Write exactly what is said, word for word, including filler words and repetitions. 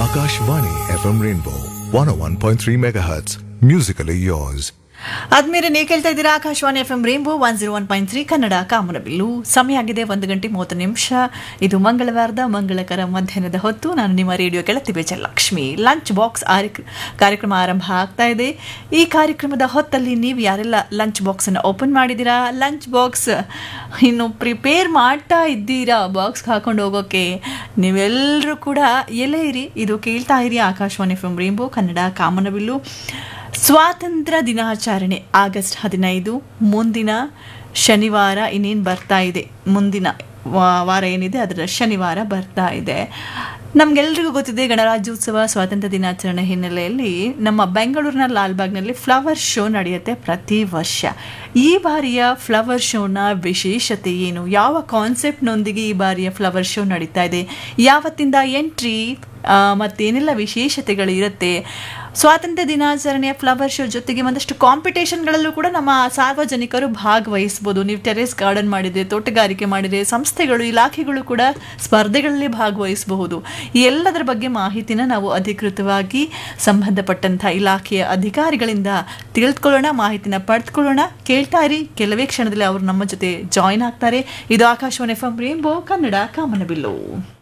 Akashvani F M Rainbow one oh one point three megahertz. Musically yours. ಆದ್ಮೇಲೆ ನೀವು ಕೇಳ್ತಾ ಇದ್ದೀರಾ Akashvani F M rainbow one zero one point three Kannada ಕಾಮನಬಿಲ್ಲು. ಸಮಯ ಆಗಿದೆ ಒಂದು ಗಂಟೆ ಮೂವತ್ತು ನಿಮಿಷ. ಇದು ಮಂಗಳವಾರದ ಮಂಗಳಕರ ಮಧ್ಯಾಹ್ನದ ಹೊತ್ತು. ನಾನು ನಿಮ್ಮ ರೇಡಿಯೋ ಗೆಳತಿ ಬೇಜಲಕ್ಷ್ಮಿ. ಲಂಚ್ ಬಾಕ್ಸ್ ಕಾರ್ಯಕ್ರಮ ಆರಂಭ ಆಗ್ತಾ ಇದೆ. ಈ ಕಾರ್ಯಕ್ರಮದ ಹೊತ್ತಲ್ಲಿ ನೀವು ಯಾರೆಲ್ಲ ಲಂಚ್ ಬಾಕ್ಸನ್ನು ಓಪನ್ ಮಾಡಿದ್ದೀರಾ, ಲಂಚ್ ಬಾಕ್ಸ್ ಇನ್ನು ಪ್ರಿಪೇರ್ ಮಾಡ್ತಾ ಇದ್ದೀರಾ ಬಾಕ್ಸ್ ಹಾಕೊಂಡು ಹೋಗೋಕ್ಕೆ, ನೀವೆಲ್ಲರೂ ಕೂಡ ಎಲ್ಲೇ ಇರಿ, ಇದು ಕೇಳ್ತಾ ಇರಿ Akashvani F M rainbow Kannada ಕಾಮನಬಿಲ್ಲು. ಸ್ವಾತಂತ್ರ್ಯ ದಿನಾಚರಣೆ ಆಗಸ್ಟ್ ಹದಿನೈದು, ಮುಂದಿನ ಶನಿವಾರ ಇನ್ನೇನು ಬರ್ತಾ ಇದೆ, ಮುಂದಿನ ವಾರ ಏನಿದೆ ಅದರ ಶನಿವಾರ ಬರ್ತಾ ಇದೆ. ನಮಗೆಲ್ಲರಿಗೂ ಗೊತ್ತಿದೆ ಗಣರಾಜ್ಯೋತ್ಸವ ಸ್ವಾತಂತ್ರ್ಯ ದಿನಾಚರಣೆ ಹಿನ್ನೆಲೆಯಲ್ಲಿ ನಮ್ಮ ಬೆಂಗಳೂರಿನ ಲಾಲ್ಬಾಗ್ನಲ್ಲಿ ಫ್ಲವರ್ ಶೋ ನಡೆಯುತ್ತೆ ಪ್ರತಿ ವರ್ಷ. ಈ ಬಾರಿಯ ಫ್ಲವರ್ ಶೋನ ವಿಶೇಷತೆ ಏನು, ಯಾವ ಕಾನ್ಸೆಪ್ಟ್ನೊಂದಿಗೆ ಈ ಬಾರಿಯ ಫ್ಲವರ್ ಶೋ ನಡೀತಾ ಇದೆ, ಯಾವತ್ತಿಂದ ಎಂಟ್ರಿ ಮತ್ತೇನೆಲ್ಲ ವಿಶೇಷತೆಗಳು ಇರುತ್ತೆ, ಸ್ವಾತಂತ್ರ್ಯ ದಿನಾಚರಣೆಯ ಫ್ಲವರ್ ಶೋ ಜೊತೆಗೆ ಒಂದಷ್ಟು ಕಾಂಪಿಟೇಷನ್ಗಳಲ್ಲೂ ಕೂಡ ನಮ್ಮ ಸಾರ್ವಜನಿಕರು ಭಾಗವಹಿಸ್ಬೋದು. ನೀವು ಟೆರೇಸ್ ಗಾರ್ಡನ್ ಮಾಡಿದರೆ, ತೋಟಗಾರಿಕೆ ಮಾಡಿದರೆ, ಸಂಸ್ಥೆಗಳು ಇಲಾಖೆಗಳು ಕೂಡ ಸ್ಪರ್ಧೆಗಳಲ್ಲಿ ಭಾಗವಹಿಸಬಹುದು. ಈ ಎಲ್ಲದರ ಬಗ್ಗೆ ಮಾಹಿತಿನ ನಾವು ಅಧಿಕೃತವಾಗಿ ಸಂಬಂಧಪಟ್ಟಂಥ ಇಲಾಖೆಯ ಅಧಿಕಾರಿಗಳಿಂದ ತಿಳಿದುಕೊಳ್ಳೋಣ, ಮಾಹಿತಿನ ಪಡೆದುಕೊಳ್ಳೋಣ. ಕೇಳ್ತಾ ಇರಿ, ಕೆಲವೇ ಕ್ಷಣದಲ್ಲಿ ಅವರು ನಮ್ಮ ಜೊತೆ ಜಾಯಿನ್ ಆಗ್ತಾರೆ. ಇದು Akashvani F M rainbow Kannada ಕಾಮನಬಿಲ್ಲು.